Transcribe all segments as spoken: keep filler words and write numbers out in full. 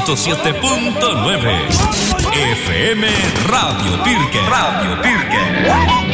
ciento siete punto nueve. F M Radio Pirque. Radio Pirque.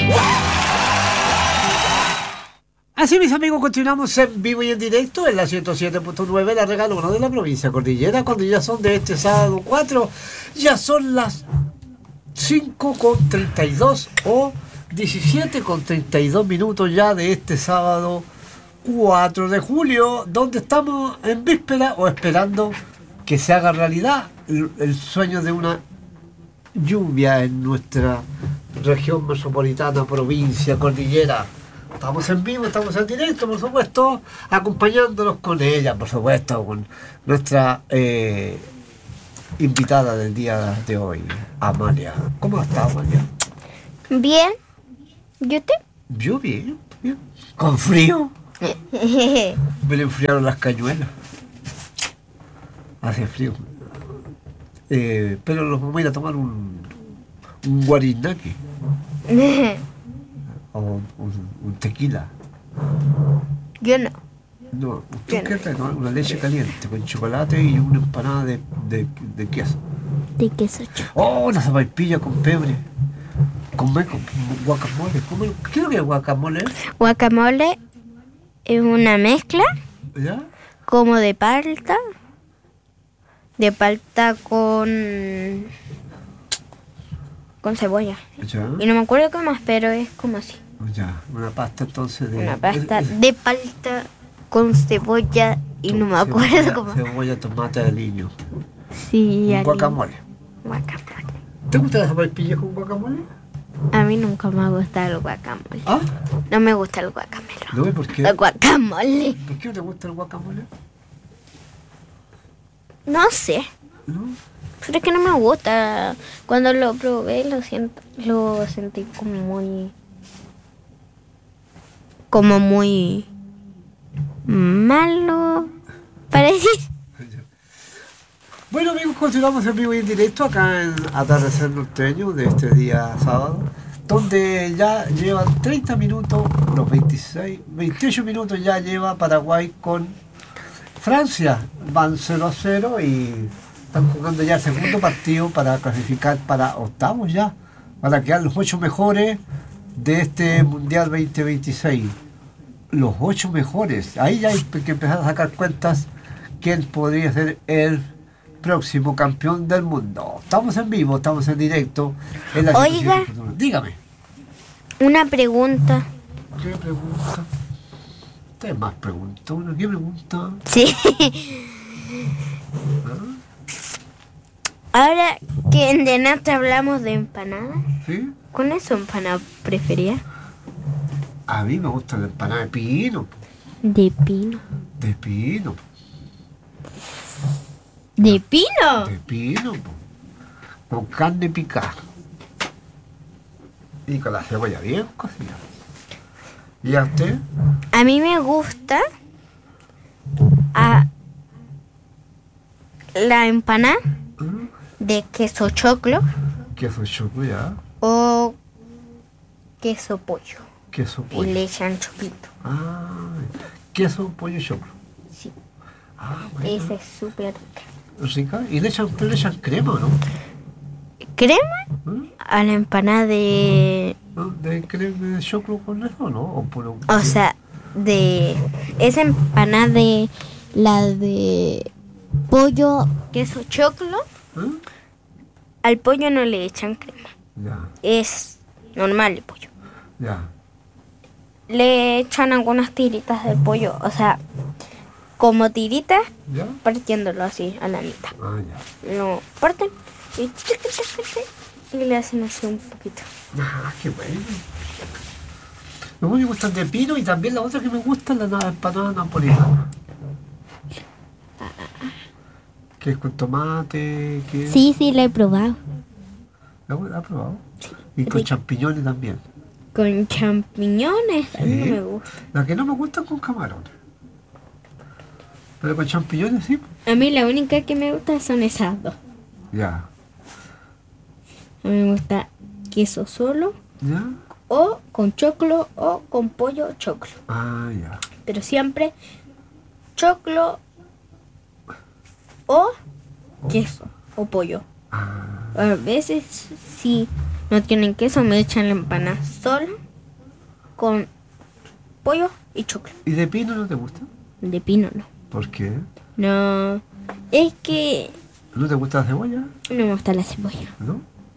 Así, mis amigos, continuamos en vivo y en directo en la ciento siete punto nueve, la regalona de la provincia de Cordillera, cuando ya son de este sábado cuatro, ya son las cinco con treinta y dos o diecisiete con treinta y dos minutos ya de este sábado cuatro de julio, donde estamos en víspera o esperando que se haga realidad el, el sueño de una lluvia en nuestra región metropolitana, provincia, Cordillera. Estamos en vivo, estamos en directo, por supuesto, acompañándonos con ella, por supuesto, con nuestra eh, invitada del día de hoy, Amalia. ¿Cómo está, Amalia? Bien. ¿Y usted? Yo bien, bien. ¿Con frío? Me le enfriaron las cañuelas. Hace frío. Eh, pero nos vamos a ir a tomar un, un guarinaki. O un, un, un tequila. Yo no. No, ¿usted qué trae? Una leche caliente con chocolate y una empanada de, de, de queso. De queso. Oh, una sopaipilla con pebre. Con, con guacamole. ¿Cómo, ¿Qué es lo que es guacamole? Guacamole es una mezcla. ¿Ya? Como de palta. De palta con... con cebolla. ¿Ya? Y no me acuerdo qué más, pero es como así. Ya, una pasta entonces de... Una pasta es, es, de palta con cebolla y no me acuerdo cebolla, cómo. Cebolla, tomate, aliño. Sí, Un aliño. guacamole. Guacamole. ¿Te gusta la sopaipilla con guacamole? A mí nunca me ha gustado el guacamole. ¿Ah? No me gusta el guacamole. No, ¿por qué? El guacamole. ¿Por qué no te gusta el guacamole? No sé. ¿No? Pero es que no me gusta. Cuando lo probé lo siento, lo sentí como muy... como muy... malo, para decir. Bueno, amigos, continuamos en vivo y en directo acá en Atardecer Norteño de este día sábado, donde ya llevan treinta minutos, los veintiséis, veintiocho minutos ya lleva Paraguay con Francia. Van cero a cero y están jugando ya el segundo partido para clasificar para octavos ya, para quedar los ocho mejores de este Mundial veinte veintiséis. Los ocho mejores. Ahí ya hay que empezar a sacar cuentas quién podría ser el próximo campeón del mundo. Estamos en vivo, estamos en directo. En la Oiga, dígame. Una pregunta. ¿Qué pregunta? Usted más pregunta. ¿Qué pregunta? Sí. ¿Ah? Ahora que en Denata hablamos de empanadas, ¿Sí? ¿cuál es su empanada preferida? A mí me gusta la empanada de pino. De pino. De pino. ¿De pino? De pino. Con carne picada. Y con la cebolla bien cocida. ¿Y a usted? A mí me gusta a la empanada ¿Mm? de queso choclo Queso choco ya. o queso pollo. Queso Y pollo. le echan choclito. Ah, queso pollo choco. Sí. Ah, bueno. Esa es súper rica. Rica. Y le echan, pero le echan crema, ¿no? ¿Crema? ¿Mm? A la empanada de... ¿No? ¿De crema de choclo con eso, no? O, puro... O sea, de... Esa empanada de... La de... pollo, queso choclo. ¿Eh? Al pollo no le echan crema. Ya, Es normal el pollo. ya. Le echan algunas tiritas del pollo. O sea, como tiritas, ¿Ya? partiéndolo así a la mitad. Ah, ya. Lo parten y... tic, tic, tic, tic, y le hacen así un poquito. Ah, qué bueno. A mí me gustan de pino y también la otra que me gusta es la na- empanada napolitana. Que es con tomate, que... Sí, sí, la he probado. ¿La la has probado? Y con Sí. champiñones también. Con champiñones, a mí no Sí. me gusta. La que no me gusta es con camarones. Pero con champiñones sí. A mí la única que me gusta son esas dos. Ya. A mí me gusta queso solo, ¿Ya? o con choclo, o con pollo choclo. Ah, ya. Pero siempre choclo o queso o pollo. A veces, si no tienen queso, me echan la empanada solo con pollo y choclo. ¿Y de pino no te gusta? De pino no. ¿Por qué? No, es que ¿No te gusta la cebolla? no me gusta la cebolla. ¿No?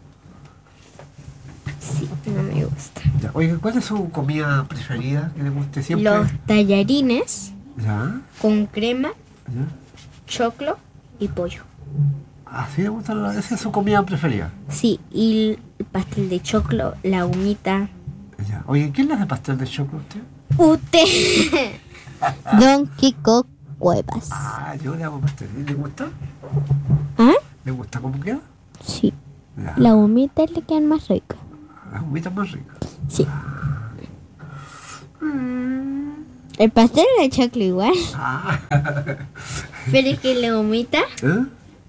Sí, no me gusta. Ya. Oiga, ¿cuál es su comida preferida que le guste siempre? Los tallarines ¿Ya? con crema, ¿Ya? choclo y pollo. ¿Así le gusta? La... ¿Esa es su comida preferida? Sí, y el pastel de choclo, la humita. Ya. Oye, ¿quién le hace pastel de choclo a usted? Usted. Don Kiko Cuevas. Ah, yo le hago pastel. ¿Y le gusta? ¿Ah? ¿Le gusta cómo queda? Sí. Ya. La humita le quedan más ricas. Las humitas más ricas. Sí. El pastel de choclo igual. Ah. Pero es que la humita, ¿Eh?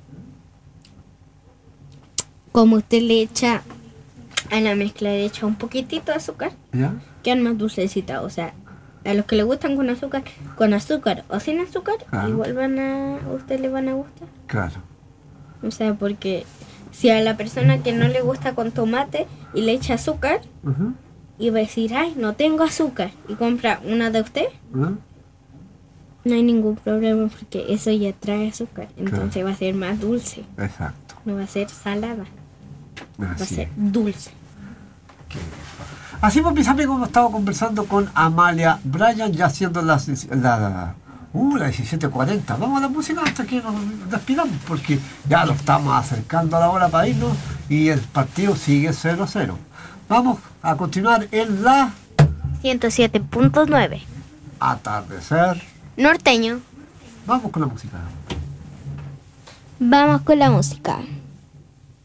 como usted le echa a la mezcla, le echa un poquitito de azúcar, ¿Ya? quedan más dulcecitas. O sea, a los que le gustan con azúcar, con azúcar o sin azúcar, Ah. igual van a, a usted le van a gustar. Claro. O sea, porque si a la persona que no le gusta con tomate y le echa azúcar, Uh-huh. y va a decir, ay, no tengo azúcar, y compra una de usted, ¿Eh? no hay ningún problema porque eso ya trae azúcar. Entonces va a ser más dulce, Exacto. no va a ser salada, va a Así ser es. dulce. Así pues, mis amigos, hemos estado conversando con Amalia Bryan, ya siendo las, la, uh, las diecisiete cuarenta. Vamos a la música hasta que nos despidamos, porque ya lo estamos acercando a la hora para irnos y el partido sigue cero cero. Vamos a continuar en la ciento siete punto nueve. atardecer. Norteño. Vamos con la música. Vamos con la música.